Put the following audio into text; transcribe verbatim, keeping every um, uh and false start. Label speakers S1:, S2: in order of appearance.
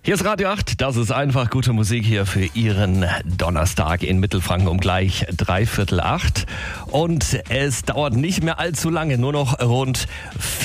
S1: Hier ist Radio acht, das ist einfach gute Musik hier für Ihren Donnerstag in Mittelfranken um gleich dreiviertel acht. Und es dauert nicht mehr allzu lange, nur noch rund